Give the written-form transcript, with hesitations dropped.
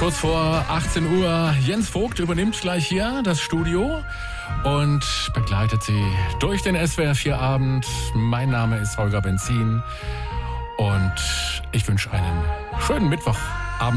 Kurz vor 18 Uhr. Jens Vogt übernimmt gleich hier das Studio und begleitet Sie durch den SWR 4 Abend. Mein Name ist Holger Benzin und ich wünsche einen schönen Mittwoch.